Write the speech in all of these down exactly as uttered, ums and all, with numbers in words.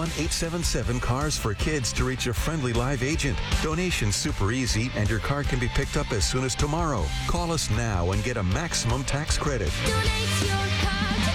one eight seven seven Cars for Kids to reach a friendly live agent. Donation's super easy, and your car can be picked up as soon as tomorrow. Call us now and get a maximum tax credit. Donate your car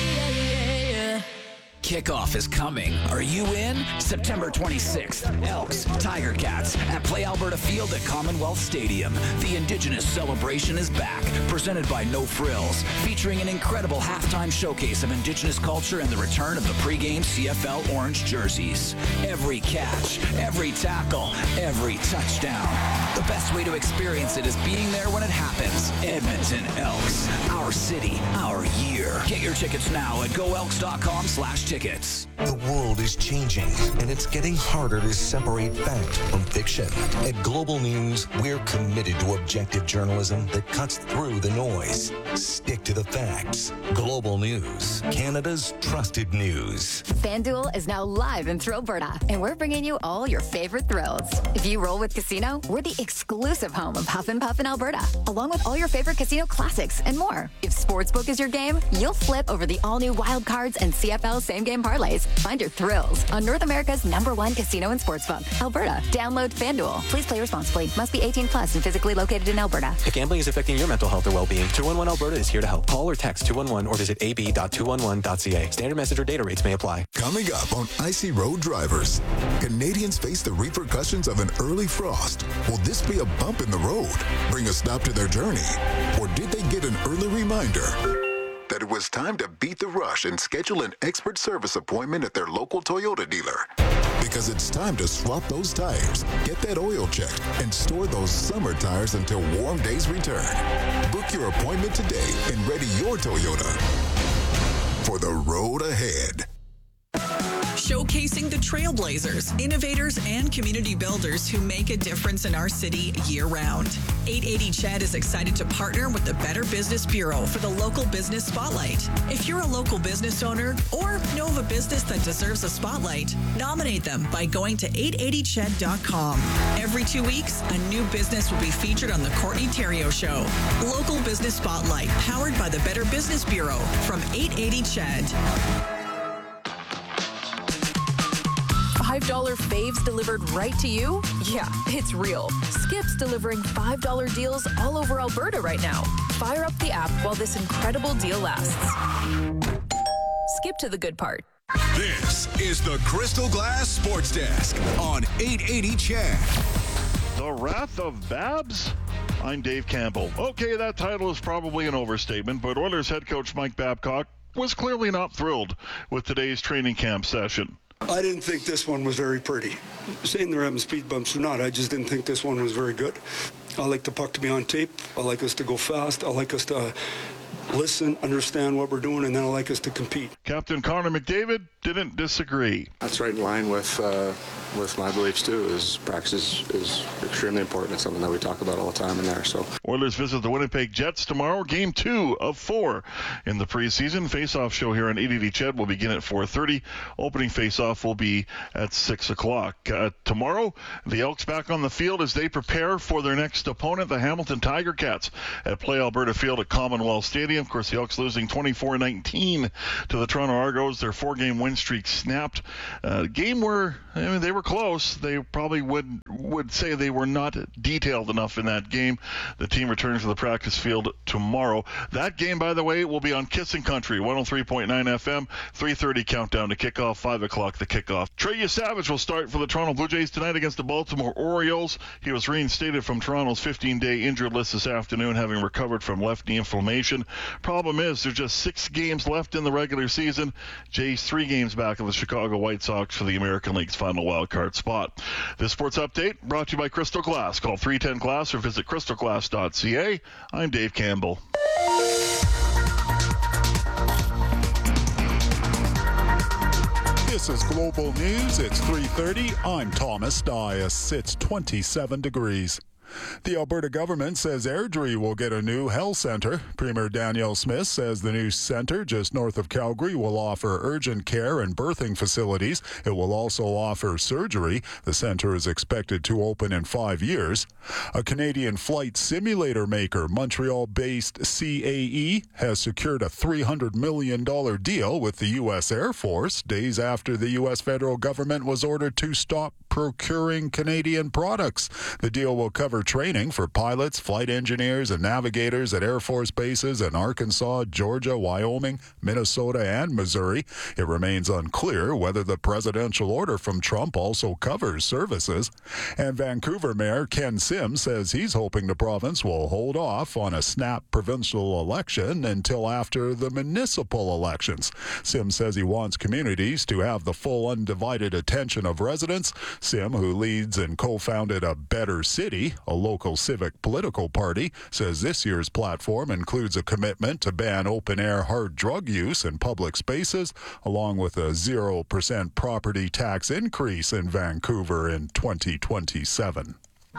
today. Kickoff is coming. Are you in? September twenty-sixth, Elks, Tiger Cats at Play Alberta Field at Commonwealth Stadium. The Indigenous celebration is back, presented by No Frills, featuring an incredible halftime showcase of Indigenous culture and the return of the pregame C F L orange jerseys. Every catch, every tackle, every touchdown. The best way to experience it is being there when it happens. Edmonton Elks, our city, our year. Get your tickets now at go elks dot com slash tickets. The world is changing, and it's getting harder to separate fact from fiction. At Global News, we're committed to objective journalism that cuts through the noise. Stick to the facts. Global News, Canada's trusted news. FanDuel is now live in Thrillberta, and we're bringing you all your favorite thrills. If you roll with Casino, we're the exclusive home of Huff and Puff in Alberta, along with all your favorite casino classics and more. If Sportsbook is your game, you'll flip over the all-new Wild Cards and C F L same-game parlays. Find your thrills on North America's number one casino and sportsbook, Alberta. Download FanDuel. Please play responsibly. Must be eighteen plus and physically located in Alberta. If gambling is affecting your mental health or well-being, two one one Alberta is here to help. Call or text two one one or visit a b dot two one one dot c a. Standard message or data rates may apply. Coming up on Icy Road Drivers, Canadians face the repercussions of an early frost. Will this be a bump in the road, bring a stop to their journey? Or did they get an early reminder that it was time to beat the rush and schedule an expert service appointment at their local Toyota dealer? Because it's time to swap those tires, get that oil checked, and store those summer tires until warm days return. Book your appointment today and ready your Toyota for the road ahead. Showcasing the trailblazers, innovators, and community builders who make a difference in our city year-round. eight eighty C H E D is excited to partner with the Better Business Bureau for the Local Business Spotlight. If you're a local business owner or know of a business that deserves a spotlight, nominate them by going to eight eighty C H E D dot com. Every two weeks, a new business will be featured on the Courtney Theriault Show. Local Business Spotlight, powered by the Better Business Bureau from eight eighty C H E D. five dollar faves delivered right to you? Yeah, it's real. Skip's delivering five dollar deals all over Alberta right now. Fire up the app while this incredible deal lasts. Skip to the good part. This is the Crystal Glass Sports Desk on eight eighty C H E D. The Wrath of Babs? I'm Dave Campbell. Okay, that title is probably an overstatement, but Oilers head coach Mike Babcock was clearly not thrilled with today's training camp session. I didn't think this one was very pretty. Saying they're having speed bumps or not, I just didn't think this one was very good. I like the puck to be on tape. I like us to go fast. I like us to listen, understand what we're doing, and then I like us to compete. Captain Connor McDavid didn't disagree. That's right in line with uh, with my beliefs too. Is practice is, is extremely important. It's something that we talk about all the time in there. So Oilers visit the Winnipeg Jets tomorrow. Game two of four in the preseason. Face-off show here on eight eighty C H E D will begin at four thirty. Opening face-off will be at six o'clock. Uh, tomorrow, the Elks back on the field as they prepare for their next opponent, the Hamilton Tiger Cats, at Play Alberta Field at Commonwealth Stadium. Of course, the Elks losing twenty-four nineteen to the Toronto Argos. Their four-game win streak snapped. Uh, game where I mean, they were close. They probably would would say they were not detailed enough in that game. The team returns to the practice field tomorrow. That game, by the way, will be on Kissing Country, one oh three point nine F M, three thirty countdown to kickoff, five o'clock the kickoff. Trey Savage will start for the Toronto Blue Jays tonight against the Baltimore Orioles. He was reinstated from Toronto's fifteen-day injured list this afternoon, having recovered from left knee inflammation. Problem is, there's just six games left in the regular season. Jays three games back of the Chicago White Sox for the American League's final wild card spot. This sports update brought to you by Crystal Glass. Call three ten glass or visit crystal glass dot c a. I'm Dave Campbell. This is Global News. It's three thirty. I'm Thomas Dias. It's twenty-seven degrees. The Alberta government says Airdrie will get a new health centre. Premier Danielle Smith says the new centre just north of Calgary will offer urgent care and birthing facilities. It will also offer surgery. The centre is expected to open in five years. A Canadian flight simulator maker, Montreal-based C A E, has secured a three hundred million dollars deal with the U S Air Force days after the U S federal government was ordered to stop procuring Canadian products. The deal will cover training for pilots, flight engineers, and navigators at Air Force bases in Arkansas, Georgia, Wyoming, Minnesota, and Missouri. It remains unclear whether the presidential order from Trump also covers services. And Vancouver Mayor Ken Sims says he's hoping the province will hold off on a snap provincial election until after the municipal elections. Sims says he wants communities to have the full undivided attention of residents. Sim, who leads and co-founded A Better City, a local civic political party, says this year's platform includes a commitment to ban open-air hard drug use in public spaces, along with a zero percent property tax increase in Vancouver in twenty twenty-seven.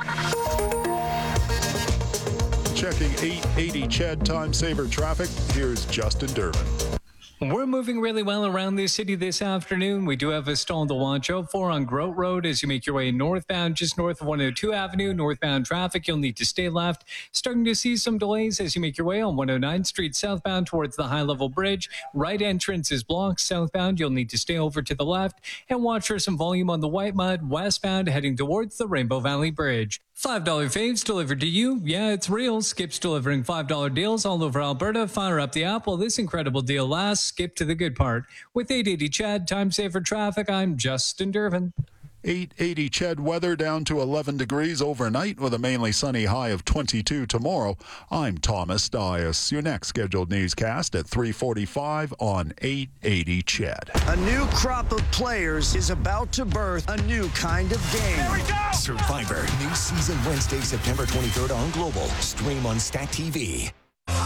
Checking eight eighty C H E D Time Saver traffic, here's Justin Durbin. We're moving really well around the city this afternoon. We do have a stall to watch out for on Grote Road as you make your way northbound, just north of one oh two Avenue. Northbound traffic, you'll need to stay left. Starting to see some delays as you make your way on one oh ninth Street southbound towards the high-level bridge. Right entrance is blocked. Southbound, you'll need to stay over to the left. And watch for some volume on the White Mud. Westbound, heading towards the Rainbow Valley Bridge. five dollar faves delivered to you. Yeah, it's real. Skip's delivering five dollar deals all over Alberta. Fire up the app while this incredible deal lasts. Skip to the good part. With eight eighty C H E D, time saver traffic, I'm Justin Durbin. eight eighty C H E D weather down to eleven degrees overnight with a mainly sunny high of twenty-two tomorrow. I'm Thomas Dias. Your next scheduled newscast at three forty-five on eight eighty C H E D. A new crop of players is about to birth a new kind of game. There we go! Survivor, new season Wednesday, September twenty-third on Global. Stream on Stat T V.